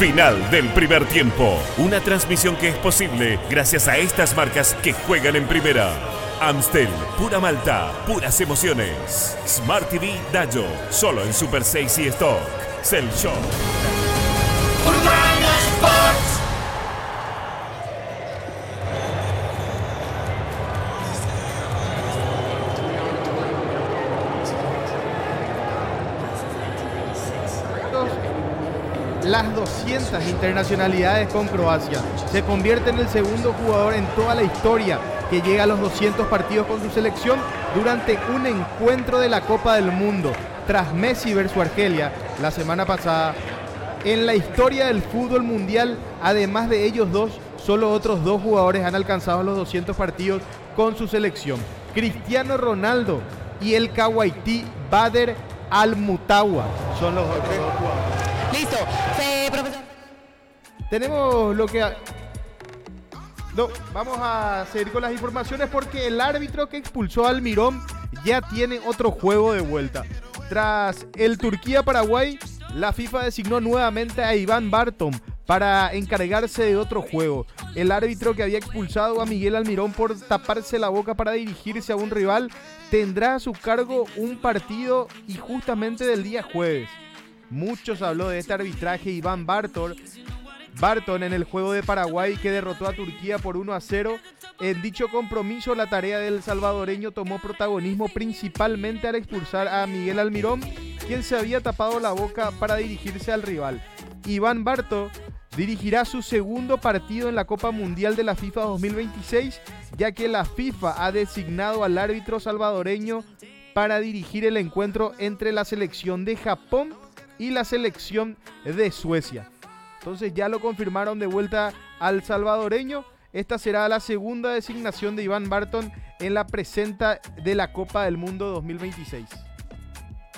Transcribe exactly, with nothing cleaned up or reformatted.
Final del primer tiempo. Una transmisión que es posible gracias a estas marcas que juegan en primera. Amstel, pura malta, puras emociones. Smart T V Dayo, solo en Super seis y Stock. Cell Shop. Urbana Sports. Las doscientas internacionalidades con Croacia. Se convierte en el segundo jugador en toda la historia que llega a los doscientos partidos con su selección durante un encuentro de la Copa del Mundo. Tras Messi versus Argelia la semana pasada, en la historia del fútbol mundial, además de ellos dos, solo otros dos jugadores han alcanzado los doscientos partidos con su selección. Cristiano Ronaldo y el Kuwaití Bader Al-Mutawa son los otros dos jugadores. Listo, eh, profesor. Tenemos lo que... Ha... No, vamos a seguir con las informaciones porque el árbitro que expulsó a Almirón ya tiene otro juego de vuelta. Tras el Turquía-Paraguay, la FIFA designó nuevamente a Iván Barton para encargarse de otro juego. El árbitro que había expulsado a Miguel Almirón por taparse la boca para dirigirse a un rival tendrá a su cargo un partido y justamente del día jueves. Muchos habló de este arbitraje Iván Barton, Barton en el juego de Paraguay que derrotó a Turquía por uno a cero. En dicho compromiso la tarea del salvadoreño tomó protagonismo principalmente al expulsar a Miguel Almirón, quien se había tapado la boca para dirigirse al rival. Iván Barton dirigirá su segundo partido en la Copa Mundial de la FIFA dos mil veintiséis, ya que la FIFA ha designado al árbitro salvadoreño para dirigir el encuentro entre la selección de Japón y la selección de Suecia. Entonces ya lo confirmaron de vuelta al salvadoreño. Esta será la segunda designación de Iván Barton en la presenta de la Copa del Mundo dos mil veintiséis.